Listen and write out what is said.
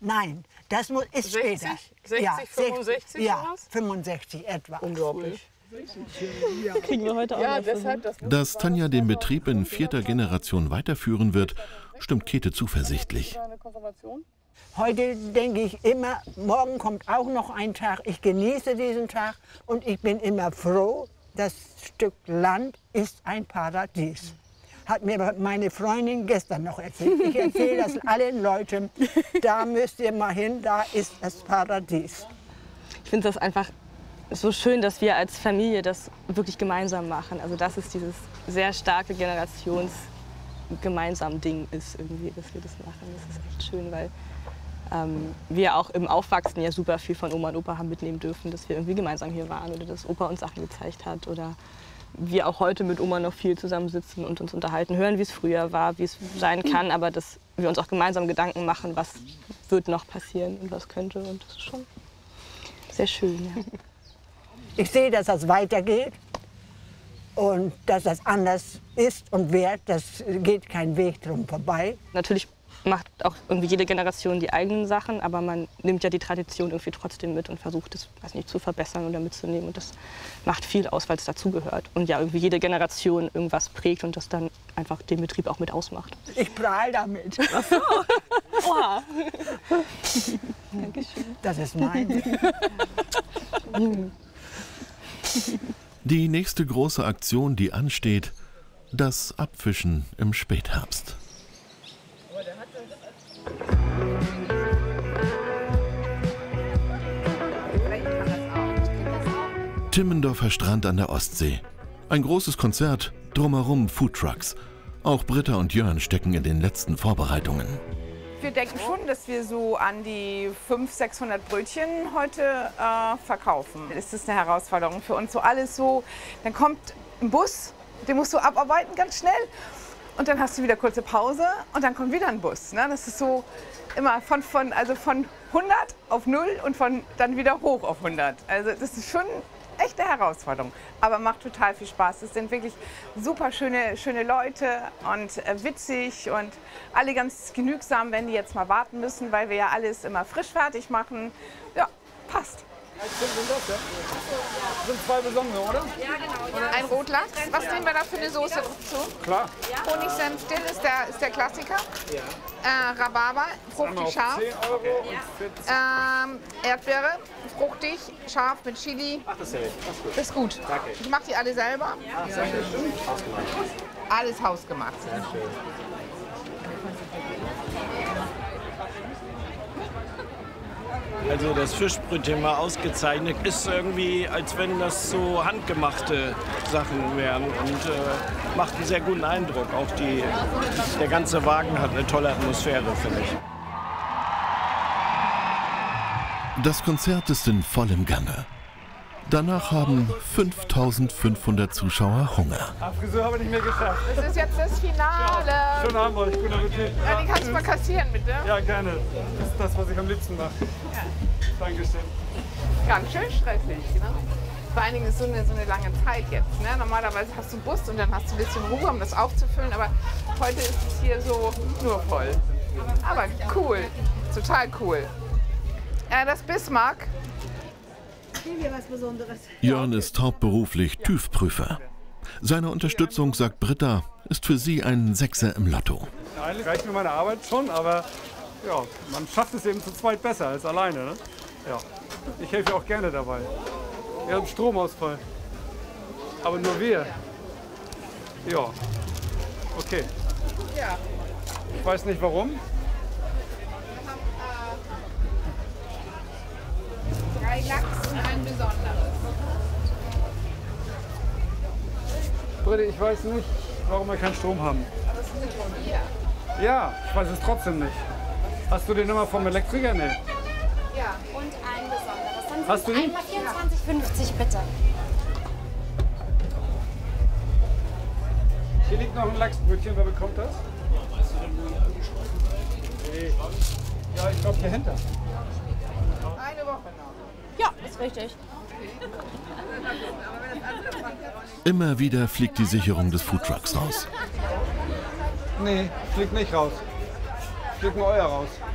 Nein, das ist 60, später. 60, ja, 65 ja, sowas? 65 etwa. Unglaublich. Kriegen wir heute auch Ja, noch deshalb, Dass Tanja den Betrieb in 4. Generation weiterführen wird, stimmt Käthe zuversichtlich. Heute denke ich immer, morgen kommt auch noch ein Tag. Ich genieße diesen Tag und ich bin immer froh, das Stück Land ist ein Paradies. Hat mir meine Freundin gestern noch erzählt. Ich erzähle das allen Leuten, da müsst ihr mal hin, da ist das Paradies. Ich finde das einfach so schön, dass wir als Familie das wirklich gemeinsam machen. Also dass es dieses sehr starke gemeinsam Ding ist irgendwie, dass wir das machen. Das ist echt schön, weil wir auch im Aufwachsen ja super viel von Oma und Opa haben mitnehmen dürfen, dass wir irgendwie gemeinsam hier waren oder dass Opa uns Sachen gezeigt hat oder wir auch heute mit Oma noch viel zusammensitzen und uns unterhalten, hören, wie es früher war, wie es sein kann, aber dass wir uns auch gemeinsam Gedanken machen, was wird noch passieren und was könnte. Und das ist schon sehr schön. Ja. Ich sehe, dass das weitergeht und dass das anders ist und wird. Das geht kein Weg drum vorbei. Natürlich macht auch irgendwie jede Generation die eigenen Sachen, aber man nimmt ja die Tradition irgendwie trotzdem mit und versucht es, weiß nicht, zu verbessern oder mitzunehmen. Und das macht viel aus, weil es dazugehört. Und ja, irgendwie jede Generation irgendwas prägt und das dann einfach den Betrieb auch mit ausmacht. Ich prahl damit. Ach so. Oha. Dankeschön. Das ist mein. Die nächste große Aktion, die ansteht, das Abfischen im Spätherbst. Timmendorfer Strand an der Ostsee. Ein großes Konzert, drumherum Foodtrucks. Auch Britta und Jörn stecken in den letzten Vorbereitungen. Wir denken schon, dass wir so an die 500, 600 Brötchen heute verkaufen. Es ist eine Herausforderung für uns, so alles so. Dann kommt ein Bus, den musst du abarbeiten ganz schnell. Und dann hast du wieder kurze Pause und dann kommt wieder ein Bus. Ne? Das ist so immer von 100 auf 0 und dann wieder hoch auf 100. Also das ist schon echt eine Herausforderung, aber macht total viel Spaß. Es sind wirklich super schöne Leute und witzig und alle ganz genügsam, wenn die jetzt mal warten müssen, weil wir ja alles immer frisch fertig machen. Ja, passt. Das sind 2 besondere, oder? Ja, genau. Ja. Ein Rotlachs. Was nehmen wir da für eine Soße dazu? Klar. Honigsenf dill ist der Klassiker. Ja. Rhabarber, fruchtig scharf. 10 € und 40. Erdbeere, fruchtig, scharf mit Chili. Ach, das ist ja gut. Das ist gut. Danke. Ich mache die alle selber. Ach, sehr schön. Hausgemacht. Alles hausgemacht. Sehr schön. Also das Fischbrötchen war ausgezeichnet. Ist irgendwie, als wenn das so handgemachte Sachen wären und macht einen sehr guten Eindruck. Auch der ganze Wagen hat eine tolle Atmosphäre, finde ich. Das Konzert ist in vollem Gange. Danach haben 5500 Zuschauer Hunger. Friseur habe ich nicht mehr geschafft. Das ist jetzt das Finale. Schönen Abend euch, guten Appetit. Ja, die kannst du mal kassieren, bitte. Ja, gerne. Das ist das, was ich am liebsten mache. Ja. Dankeschön. Ganz schön stressig. Ne? Vor allen Dingen ist so eine lange Zeit jetzt. Ne? Normalerweise hast du einen Bus und dann hast du ein bisschen Ruhe, um das aufzufüllen. Aber heute ist es hier so nur voll. Aber cool, total cool. Das Bismarck. Was Besonderes. Jörn ist hauptberuflich TÜV-Prüfer. Seine Unterstützung, sagt Britta, ist für sie ein Sechser im Lotto. Eigentlich reicht mir meine Arbeit schon, aber ja, man schafft es eben zu zweit besser als alleine. Ne? Ja. Ich helfe auch gerne dabei. Wir haben Stromausfall. Aber nur wir. Ja. Okay. Ja. Ich weiß nicht warum. 3 Lachs und ein besonderes. Britta, ich weiß nicht, warum wir keinen Strom haben. Aber es ist nicht von dir. Ja, ich weiß es trotzdem nicht. Hast du die Nummer vom Elektriker? Nee. Ja, und ein besonderes. Dann Hast du die? einmal 24,50 bitte. Hier liegt noch ein Lachsbrötchen, wer bekommt das? Nee. Ja, ich glaube hier hinter. Eine Woche noch. Ja, ist richtig. Immer wieder fliegt die Sicherung des Foodtrucks raus. Nee, fliegt nicht raus. Fliegt nur euer raus.